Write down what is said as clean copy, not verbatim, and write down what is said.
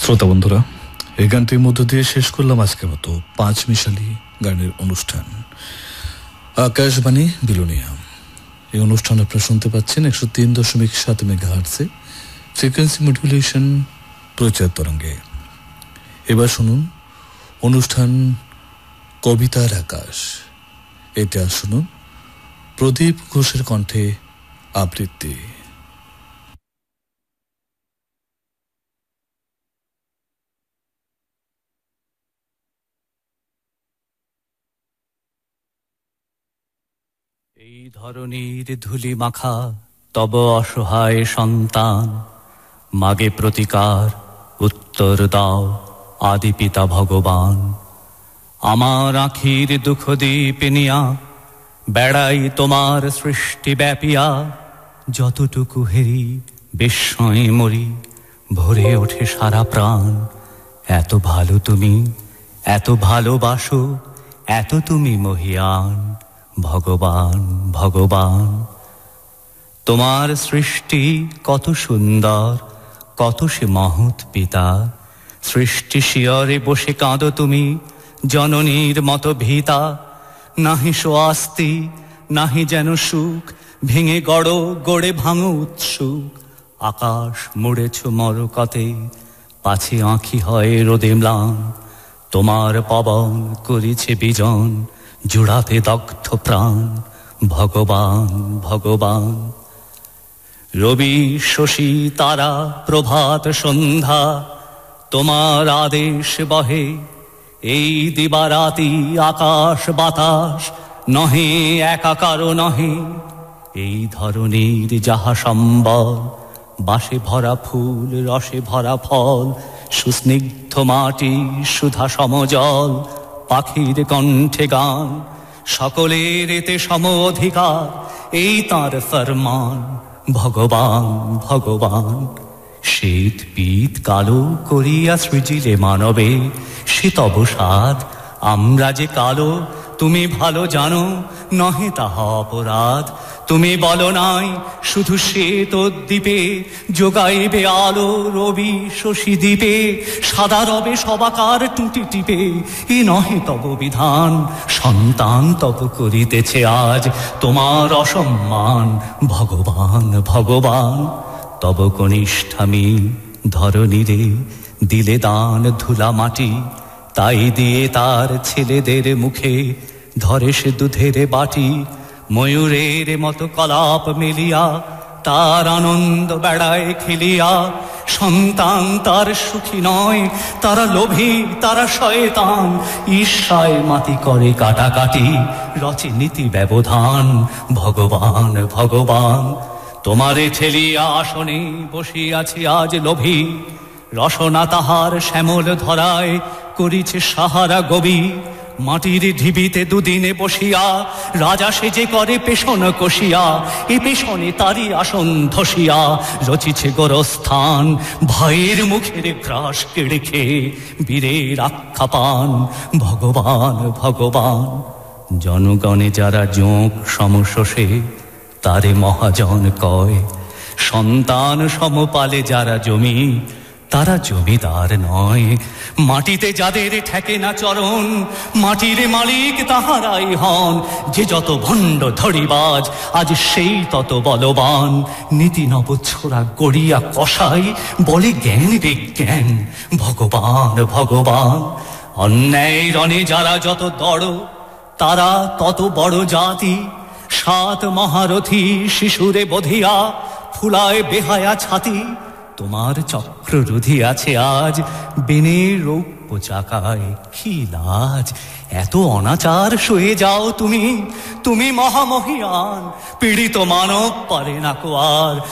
শ্রোতা বন্ধুরা, এই গানটির মধ্য দিয়ে শেষ করলাম আজকের মতো পাঁচ মিশালি গানের অনুষ্ঠান আকাশবাণী বিলোনিয়া। এই অনুষ্ঠান আপনারা শুনতে পাচ্ছেন 103.7 মেগাহার্টজে ফ্রিকোয়েন্সি মডুলেশন প্রচার তরঙ্গে। এবার শুনুন অনুষ্ঠান কবিতার আকাশ। এটা শুনুন প্রদীপ ঘোষের কণ্ঠে আবৃত্তি। এই ধরনীর ধুলি মাখা তব অসহায় সন্তান, মাগে প্রতিকার উত্তর দাও আদি পিতা ভগবান। আমার আখির দুঃখ দীপ নিয়া বেড়াই তোমার সৃষ্টি ব্যাপিয়া, যতটুকু হেরি বিস্ময়ে মরি, ভরে ওঠে সারা প্রাণ। এত ভালো তুমি, এত ভালোবাসো, এত তুমি মহিয়ান ভগবান ভগবান। তোমার সৃষ্টি কত সুন্দর, কত সে মহৎ পিতা। সৃষ্টি শিয়রে বসে কাঁদো তুমি, জননীর মতো ভীতা। নাহি সোয়াস্তি, নাহি যেন সুখ, ভেঙে গড়ো গড়ে ভাঙো উৎসুক। আকাশ মুড়েছ মরকতে, পাছে আঁখি হয় রোদে ম্লান। তোমার পবন করিছে বিজন, জুড়াতে দগ্ধ প্রাণ ভগবান ভগবান। রবি শশী তারা প্রভাত সন্ধ্যা, তোমার আদেশ বহে। এই দিবারাতি আকাশ বাতাস নহে একাকার নহে। এই ধরনীর যাহা সম্বল, বাসে ভরা ফুল রসে ভরা ফল। সুস্নিগ্ধ মাটি সুধা সমজল, পাখির কণ্ঠে গান। সকলের এতে সম অধিকার, এই তাঁর ফরমান ভগবান ভগবান। শ্বেত পীত কালো করিয়া সৃজিলে মানবে, সে তব সাধ। আমরা যে কালো তুমি ভালো জানো, নহে তাহা অপরাধ। তুমি বলো নাই শুধু শ্বেত দ্বীপে, যোগাইবে আলো রবি শশী দ্বীপে। সাদা রবে সবাকার টুটি টিপে, এ নহে তব বিধান। সন্তান তব করিতেছে আজ তোমার অসম্মান ভগবান ভগবান। তব কনিষ্ঠামি ধরনীরে দিলে দান ধুলা মাটি, তাই দিয়ে তার ছেলেদের মুখে ধরে সে দুধের বাটি। ময়ূরের মতো কলাপ মেলিয়া তার আনন্দ বেড়ায় খেলিয়া। সন্তান তার সুখী নয়, তারা লোভী তারা শয়তান। ঈর্ষায় মাটি করে কাটাকাটি, রচে নীতি ব্যবধান ভগবান ভগবান। তোমারে ঠেলিয়া আসনে বসিয়াছে আজ লোভী, রসনা তাহার শ্যামল ধরায় করিছে সাহারা গবি। মাটির ঢিবিতে দুদিনে বসিয়া রাজা সেজে করে পেশন কষিয়া। এ পেশনে তারই আসন ধসিয়া রচিছে গোরস্থান। ভয়ের মুখের গ্রাস কেড়ে খেয়ে বীরের আখ্যা পান ভগবান ভগবান। জনগণে যারা জোঁক সমশোষে, তারে মহাজন কয়। সন্তান সমপালে যারা জমি, তারা জমিদার নয়। মাটিতে যাদের ঠেকে না চরণ, মাটির মালিক তাহারাই হন। যে যত ভণ্ড ধড়িবাজ, আজ সেই তত বলবান। নীতি নবছোড়া গড়িয়া কষাই, বলে জ্ঞান বিজ্ঞান ভগবান ভগবান। অন্যায় রণে যারা যত দড়, তারা তত বড় জাতি। সাত মহারথী শিশুরে বধিয়া ফুলায় বেহায়া ছাতি। তোমার চক্র রুধিয়াছে আজ বেনের রৌপ্য চাকায়, কি লাজ। এত অনাচার সয়ে যাও তুমি, তুমি মহামহিয়ান। পীড়িত মানব পারে না কো আর